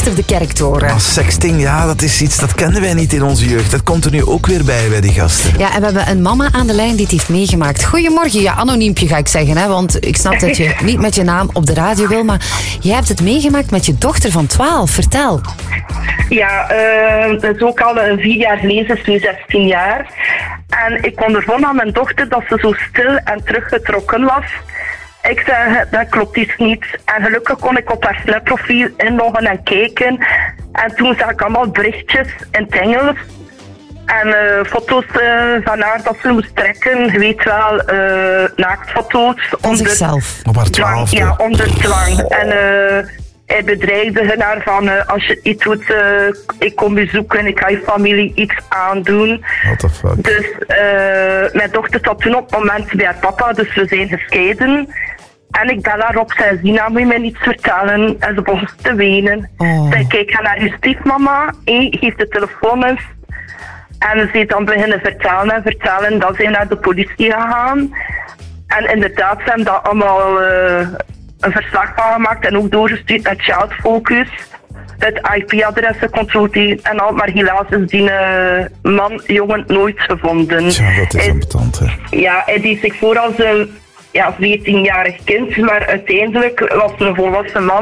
achter de kerktoren. Ah, sexting, ja, dat is iets dat kenden wij niet in onze jeugd. Dat komt er nu ook weer bij die gasten. Ja, en we hebben een mama aan de lijn die het heeft meegemaakt. Goedemorgen, ja, anoniempje ga ik zeggen, hè, want ik snap dat je niet met je naam op de radio wil, maar jij hebt het meegemaakt met je dochter van 12. Vertel. Ja, dat is ook al 4 jaar geleden, ze is nu 16 jaar. En ik ondervond aan mijn dochter dat ze zo stil en teruggetrokken was. Ik zei, dat klopt iets niet. En gelukkig kon ik op haar Snap-profiel inloggen en kijken. En toen zag ik allemaal berichtjes in het Engels. En foto's van haar dat ze moest trekken. Je weet wel, naaktfoto's. Van zichzelf. Op haar 12e. Ja, onder dwang. En hij bedreigde haar van, als je iets doet, ik kom bezoeken, ik ga je familie iets aandoen. What the fuck? Dus mijn dochter zat toen op het moment bij haar papa, dus we zijn gescheiden. En ik bel haar op, zei, Zina, moet je mij iets vertellen? En ze begon te wenen. Zei, kijk, ga naar je stiefmama, geef de telefoon eens. En ze heeft dan beginnen vertellen, dan zijn we naar de politie gegaan. En inderdaad, ze hebben dat allemaal een verslag van gemaakt en ook doorgestuurd naar Child Focus. Het IP-adressen controleert en al, maar helaas is die jongen nooit gevonden. Tja, dat is ambetant, hè. Ja, hij deed zich voor als een 14-jarig kind, maar uiteindelijk was hij een volwassen man.